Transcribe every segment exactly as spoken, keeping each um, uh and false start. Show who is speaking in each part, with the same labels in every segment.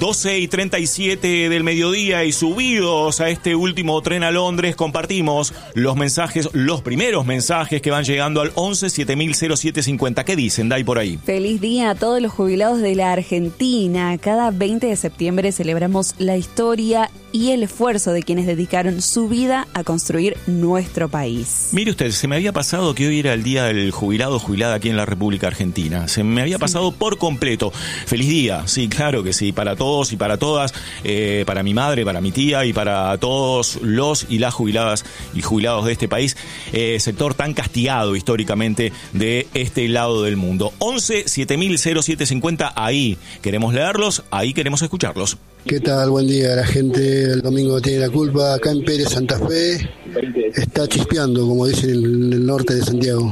Speaker 1: doce y treinta y siete del mediodía y subidos a este último tren a Londres, compartimos los mensajes, los primeros mensajes que van llegando al once siete mil cero siete cincuenta. ¿Qué dicen, Dai, por ahí?
Speaker 2: Feliz día a todos los jubilados de la Argentina. Cada veinte de septiembre celebramos la historia y el esfuerzo de quienes dedicaron su vida a construir nuestro país.
Speaker 1: Mire usted, se me había pasado que hoy era el día del jubilado o jubilada aquí en la República Argentina. Se me había sí. pasado por completo. Feliz día, sí, claro que sí, para todos y para todas, eh, para mi madre, para mi tía y para todos los y las jubiladas y jubilados de este país, eh, sector tan castigado históricamente de este lado del mundo. once siete mil cero siete cincuenta, ahí queremos leerlos, ahí queremos escucharlos.
Speaker 3: ¿Qué tal? Buen día, la gente. El domingo tiene la culpa. Acá en Pérez, Santa Fe, está chispeando, como dicen en el norte de Santiago.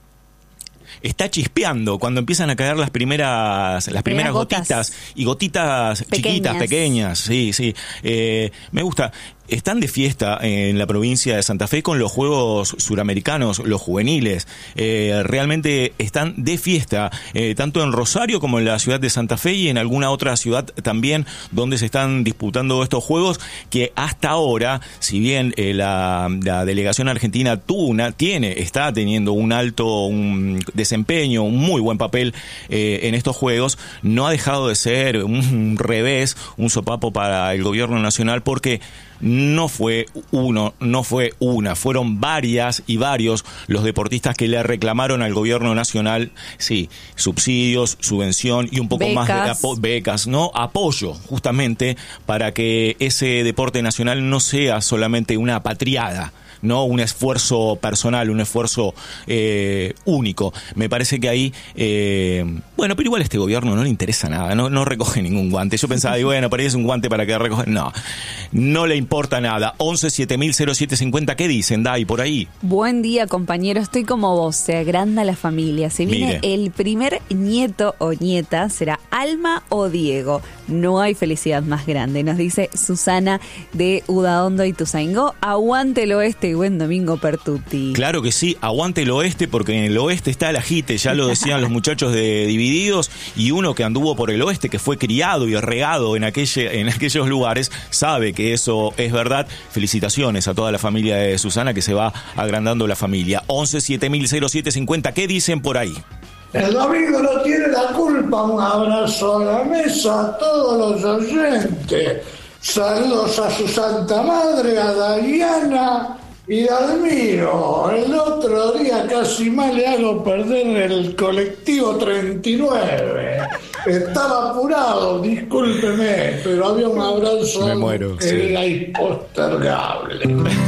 Speaker 1: Está chispeando cuando empiezan a caer las primeras las primeras gotas. gotitas y gotitas pequeñas. chiquitas, pequeñas, sí, sí. Eh, me gusta. Están de fiesta en la provincia de Santa Fe con los Juegos Suramericanos, los juveniles. Eh, realmente están de fiesta, eh, tanto en Rosario como en la ciudad de Santa Fe y en alguna otra ciudad también donde se están disputando estos Juegos, que hasta ahora, si bien eh, la, la delegación argentina tuvo una, tiene, está teniendo un alto un desempeño, un muy buen papel eh, en estos Juegos, no ha dejado de ser un revés, un sopapo para el gobierno nacional, porque no fue uno, no fue una, fueron varias y varios los deportistas que le reclamaron al gobierno nacional, sí, subsidios, subvención y un poco becas. más de apo- becas, ¿no? Apoyo, justamente, para que ese deporte nacional no sea solamente una patriada, no un esfuerzo personal, un esfuerzo eh, único. Me parece que ahí, eh, bueno, pero igual a este gobierno no le interesa nada, no, no recoge ningún guante. Yo pensaba, y bueno, por ahí es un guante para que recoja. No, no le importa nada. once siete mil cero siete cincuenta, ¿qué dicen, Dai, por ahí?
Speaker 2: Buen día, compañero, estoy como vos, se agranda la familia. Se viene Mire. el primer nieto o nieta, será Alma o Diego. No hay felicidad más grande, nos dice Susana de Udaondo y Ituzaingó. Aguante el oeste y buen domingo per tutti.
Speaker 1: Claro que sí, aguante el oeste, porque en el oeste está el ajite, ya lo decían los muchachos de Divididos, y uno que anduvo por el oeste, que fue criado y regado en, aquella, en aquellos lugares, sabe que eso es verdad. Felicitaciones a toda la familia de Susana, que se va agrandando la familia. once siete mil cero siete cincuenta, ¿qué dicen por ahí?
Speaker 4: El domingo no tiene la culpa. Un abrazo a la mesa, a todos los oyentes. Saludos a su santa madre, a Diana y Dalmiro. El otro día casi más le hago perder el colectivo treinta y nueve. Estaba apurado, discúlpeme, pero había un abrazo
Speaker 1: Me muero,
Speaker 4: que
Speaker 1: sí.
Speaker 4: era impostergable.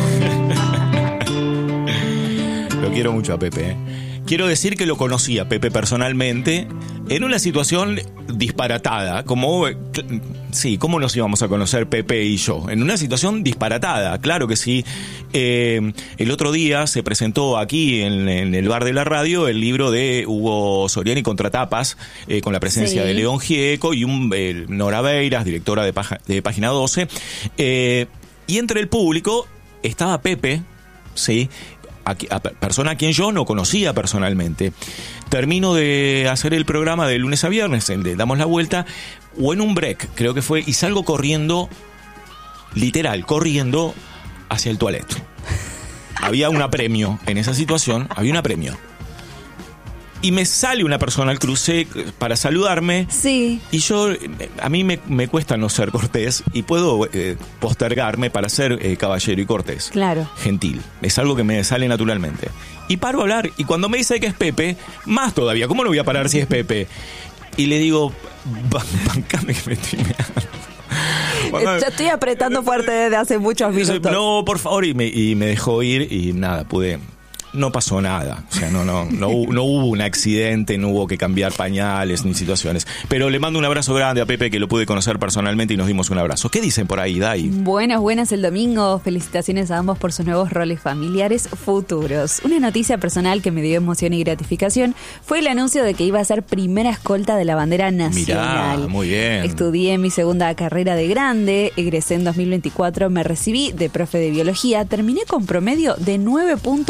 Speaker 1: Lo quiero mucho a Pepe, ¿eh? Quiero decir que lo conocí a Pepe personalmente en una situación disparatada, como, sí, ¿cómo nos íbamos a conocer Pepe y yo? En una situación disparatada, claro que sí. Eh, el otro día se presentó aquí en, en el bar de la radio el libro de Hugo Soriani, Contratapas, eh, con la presencia sí. de León Gieco y un, eh, Nora Beiras, directora de, Paja, de Página doce, eh, y entre el público estaba Pepe, sí, A, a persona a quien yo no conocía personalmente. Termino de hacer el programa de lunes a viernes, el de Damos la Vuelta, o en un break, creo que fue, y salgo corriendo, literal, corriendo hacia el toilet. Había un apremio en esa situación, había un apremio. Y me sale una persona al cruce para saludarme.
Speaker 2: Sí.
Speaker 1: Y yo, a mí me, me cuesta no ser cortés y puedo eh, postergarme para ser eh, caballero y cortés.
Speaker 2: Claro.
Speaker 1: Gentil. Es algo que me sale naturalmente. Y paro a hablar. Y cuando me dice que es Pepe, más todavía. ¿Cómo no voy a parar si es Pepe? Y le digo, bancame que me estoy meando.
Speaker 2: Yo estoy apretando fuerte desde hace muchos minutos.
Speaker 1: No, por favor. Y me, y me dejó ir y nada, pude... No pasó nada, o sea, no, no, no, no hubo un accidente, no hubo que cambiar pañales ni situaciones. Pero le mando un abrazo grande a Pepe, que lo pude conocer personalmente y nos dimos un abrazo. ¿Qué dicen por ahí, Dai?
Speaker 2: Buenas, buenas el domingo. Felicitaciones a ambos por sus nuevos roles familiares futuros. Una noticia personal que me dio emoción y gratificación fue el anuncio de que iba a ser primera escolta de la bandera nacional.
Speaker 1: Mirá, muy bien.
Speaker 2: Estudié mi segunda carrera de grande, egresé en dos mil veinticuatro, me recibí de profe de biología, terminé con promedio de nueve punto cuarenta.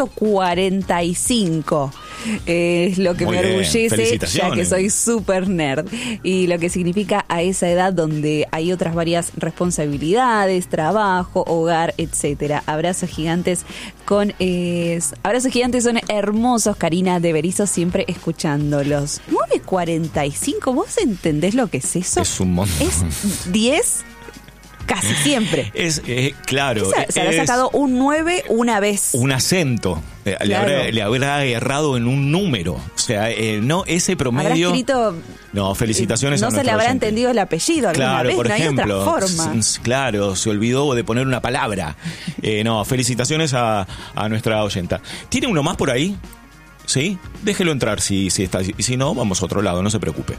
Speaker 2: cuarenta y cinco. Eh, es lo que
Speaker 1: Muy
Speaker 2: me
Speaker 1: bien.
Speaker 2: orgullece, ya que soy súper nerd. Y lo que significa a esa edad donde hay otras varias responsabilidades, trabajo, hogar, etcétera. Abrazos gigantes con... Eh, abrazos gigantes son hermosos, Karina de Berizo, siempre escuchándolos. nueve cuarenta y cinco, ¿vos entendés lo que es eso?
Speaker 1: Es un montón.
Speaker 2: Es diez... Casi siempre.
Speaker 1: Es, eh, claro.
Speaker 2: Se, se habrá sacado un nueve una vez.
Speaker 1: Un acento. Eh, claro. le, habrá, le habrá errado en un número. O sea, eh, no, ese promedio...
Speaker 2: Habrá escrito...
Speaker 1: No, felicitaciones
Speaker 2: no
Speaker 1: a
Speaker 2: No se le habrá oyente. entendido el apellido alguna
Speaker 1: claro,
Speaker 2: vez,
Speaker 1: por
Speaker 2: no
Speaker 1: ejemplo,
Speaker 2: hay otra forma.
Speaker 1: Claro, se olvidó de poner una palabra. Eh, no, felicitaciones a, a nuestra oyenta. ¿Tiene uno más por ahí? ¿Sí? Déjelo entrar si, si está. Y si no, vamos a otro lado, no se preocupe.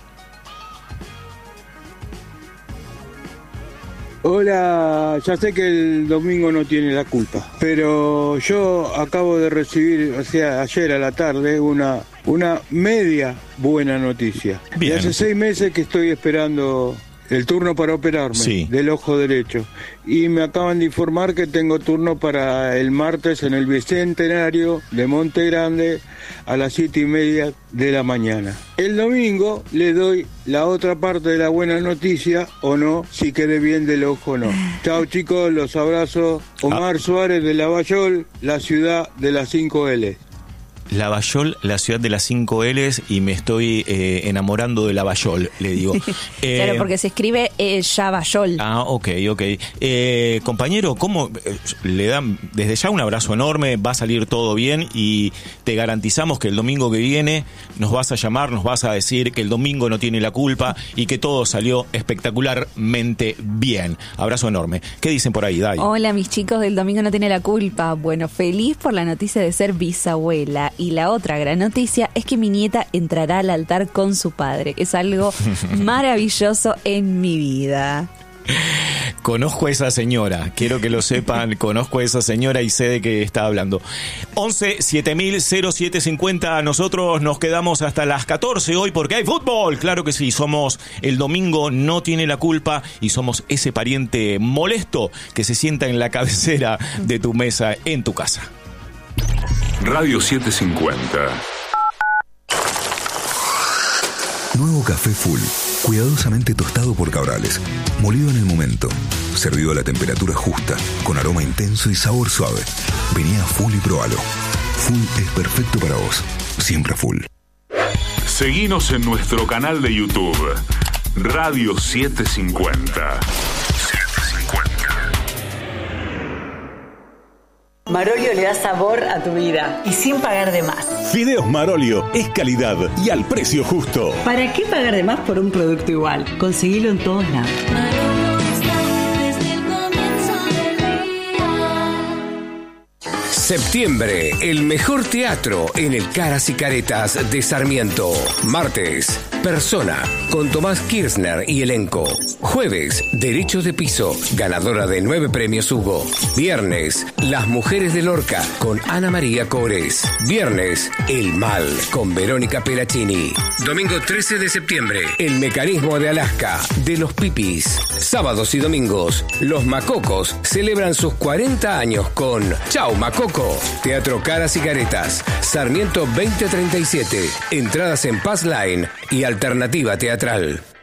Speaker 5: Hola, ya sé que el domingo no tiene la culpa, pero yo acabo de recibir, o sea, ayer a la tarde, una, una media buena noticia.
Speaker 1: Bien.
Speaker 5: Y hace seis meses que estoy esperando el turno para operarme, sí, del ojo derecho. Y me acaban de informar que tengo turno para el martes en el Bicentenario de Monte Grande a las siete y media de la mañana. El domingo le doy la otra parte de la buena noticia, o no, si quedé bien del ojo o no. Chao chicos, los abrazo. Omar ah. Suárez de Lavallol, la ciudad de las cinco L.
Speaker 1: Lavallol, la ciudad de las cinco L's, y me estoy eh, enamorando de Lavallol, le digo.
Speaker 2: Eh, claro, porque se escribe eh, Lavallol.
Speaker 1: Ah, ok, ok. Eh, compañero, ¿cómo eh, le dan desde ya un abrazo enorme? Va a salir todo bien y te garantizamos que el domingo que viene nos vas a llamar, nos vas a decir que el domingo no tiene la culpa y que todo salió espectacularmente bien. Abrazo enorme. ¿Qué dicen por ahí, Dai?
Speaker 2: Hola, mis chicos del domingo no tiene la culpa. Bueno, feliz por la noticia de ser bisabuela. Y la otra gran noticia es que mi nieta entrará al altar con su padre. Es algo maravilloso en mi vida.
Speaker 1: Conozco a esa señora, quiero que lo sepan, conozco a esa señora y sé de qué está hablando. once siete mil cero siete cincuenta, nosotros nos quedamos hasta las catorce hoy porque hay fútbol. Claro que sí, somos el domingo no tiene la culpa y somos ese pariente molesto que se sienta en la cabecera de tu mesa en tu casa.
Speaker 6: Radio setecientos cincuenta.
Speaker 7: Nuevo café Full, cuidadosamente tostado por Cabrales, molido en el momento, servido a la temperatura justa, con aroma intenso y sabor suave. Vení a Full y probalo. Full es perfecto para vos, siempre Full.
Speaker 6: Seguinos en nuestro canal de YouTube, Radio setecientos cincuenta.
Speaker 8: Marolio le da sabor a tu vida y sin pagar de más.
Speaker 9: Fideos Marolio es calidad y al precio justo.
Speaker 8: ¿Para qué pagar de más por un producto igual? Conseguilo en todos lados. Marolio está desde el comienzo
Speaker 10: del día. Septiembre, el mejor teatro en el Caras y Caretas de Sarmiento. Martes, Persona, con Tomás Kirchner y elenco. Jueves, Derechos de Piso, ganadora de nueve premios Hugo. Viernes, Las Mujeres de Lorca, con Ana María Cores. Viernes, El Mal, con Verónica Pelacini. Domingo trece de septiembre, El Mecanismo de Alaska, de los Pipis. Sábados y domingos, Los Macocos celebran sus cuarenta años con Chau Macoco. Teatro Caras y Caretas, Sarmiento veinte treinta y siete. Entradas en Pass Line y Alternativa Teatral.